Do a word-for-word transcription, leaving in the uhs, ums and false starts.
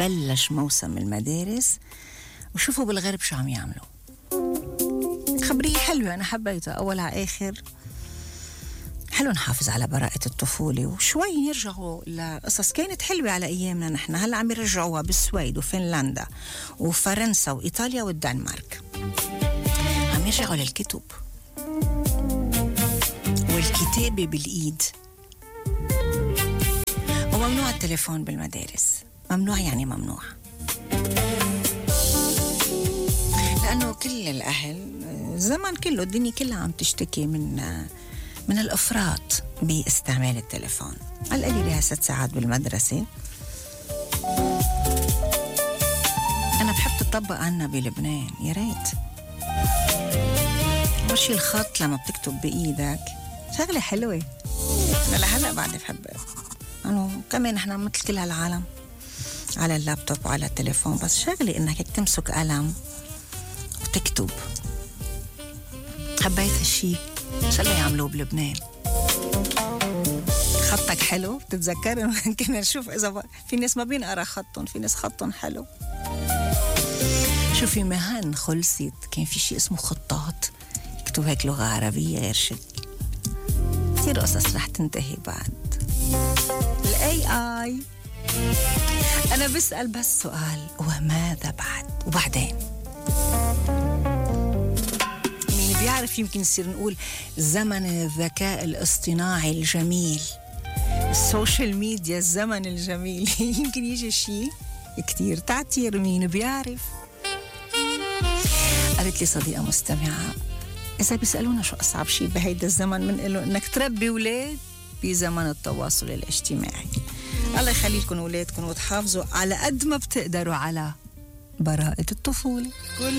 بلش موسم المدارس وشوفوا بالغرب شو عم يعملوا. خبرية حلوة أنا حبيتها أول على آخر. حلو نحافظ على براءة الطفولة وشوي يرجعوا لقصص كانت حلوة على أيامنا نحن. هلأ عم يرجعوها بالسويد وفنلندا وفرنسا وإيطاليا والدنمارك. عم يرجعوا للكتب والكتابة بالإيد. وممنوع التليفون بالمدارس. ممنوع يعني ممنوع، لأنه كل الأهل زمان كله الدنيا كلها عم تشتكي من من الإفراط باستعمال التليفون. على القليلة هي ست ساعات بالمدرسة. أنا بحب تطبق عنا بلبنان يا ريت. أول شي الخط لما بتكتب بإيدك شغلة حلوة. أنا لهلأ بعد بحبها. أنا كمان إحنا مثل كل هالعالم على اللابتوب وعلى التليفون، بس شغلة إنك تمسك قلم وتكتب. حبيت هالشي. شو اللي يعملوه بلبنان؟ خطك حلو بتتذكر كنا نشوف إذا في ناس ما بينقرا خطهم، في ناس خطهم حلو. شوفي مهن خلصت كان في شيء اسمه خطاط يكتب هيك لغة عربية يرشد. كثير قصص رح تنتهي بعد الاي اي. انا بسأل بس سؤال، وماذا بعد وبعدين؟ مين بيعرف يمكن يصير نقول زمن الذكاء الاصطناعي الجميل، السوشيال ميديا الزمن الجميل. يمكن يجي شيء كتير تعتير، مين بيعرف. قالت لي صديقة مستمعة إذا بيسألونا شو أصعب شيء بهيدا الزمن من إنه إنك تربي أولاد بزمن التواصل الاجتماعي. الله يخلي لكم أولادكم وتحافظوا على قد ما بتقدروا على براءة الطفولة.